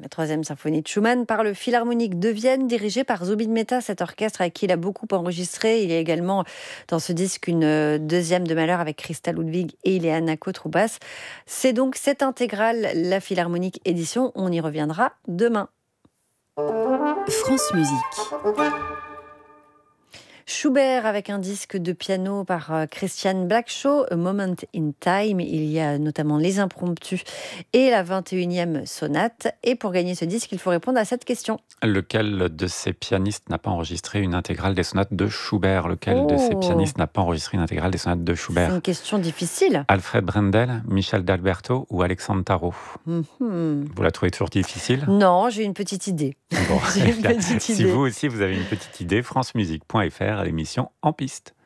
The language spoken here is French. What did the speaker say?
la troisième symphonie de Schumann, par le Philharmonique de Vienne, dirigé par Zubin Mehta, cet orchestre avec qui il a beaucoup enregistré. Il y a également dans ce disque une deuxième de Mahler avec Christa Ludwig et Ileana Kotroubas. C'est donc cette intégrale, la Philharmonique édition. On y reviendra demain. France Musique. Schubert avec un disque de piano par Christian Blackshaw, A Moment in Time. Il y a notamment les impromptus et la 21e sonate. Et pour gagner ce disque, il faut répondre à cette question. Lequel de ces pianistes n'a pas enregistré une intégrale des sonates de Schubert? Lequel de ces pianistes n'a pas enregistré une intégrale des sonates de Schubert? C'est une question difficile. Alfred Brendel, Michel d'Alberto ou Alexandre Tarot? Vous la trouvez toujours difficile? Non, j'ai une petite idée. Bon, J'ai une petite si idée. vous aussi vous avez une petite idée, francemusique.fr à l'émission En Piste.